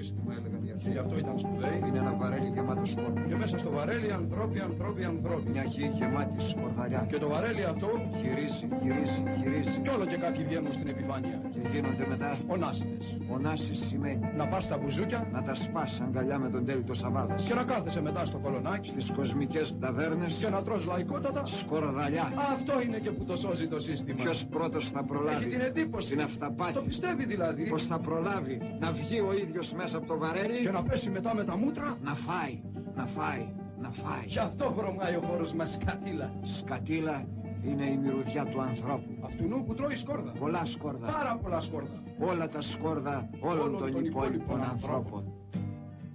σύστημα, έλεγαν οι αρχαίοι. Και γι' αυτό ήταν σπουδαίοι. Είναι ένα βαρέλι γεμάτο σκόρδα. Και μέσα στο βαρέλι άνθρωποι. Μια γη γεμάτη σκορδαλιά. Και το βαρέλι αυτό γυρίζει. Κι όλο και κάποιοι βγαίνουν στην επιφάνεια. Και γίνονται μετά ονάσιδες. Ονάσεις σημαίνει να πας στα μπουζούκια, να τα σπάς αγκαλιά με τον Τέλειο Σαββάδας. Και να κάθεσαι μετά στο κολονάκι. Στις κοσμικές ταβέρνες. Και να τρως λαϊκότατα. Σκορδαλιά. Αυτό είναι και που το σώζει το σύστημα. Ποιος πρώτος θα προλάβει. Έχει την εντύπωση. Την αυταπάτη. Το πιστεύει δηλαδή. Πως θα προλάβει να βγει ο ίδιος μέσα από το βαρέλι. Και να πέσει μετά με τα μούτρα. Να φάει. Γι' αυτό βρωμάει ο χώρος μας σκατήλα. Σκατήλα είναι η μυρωδιά του ανθρώπου. Αυτού που τρώει σκόρδα. Πολλά σκόρδα. Πάρα πολλά σκόρδα. Όλα τα σκόρδα όλων των υπόλοιπων ανθρώπων.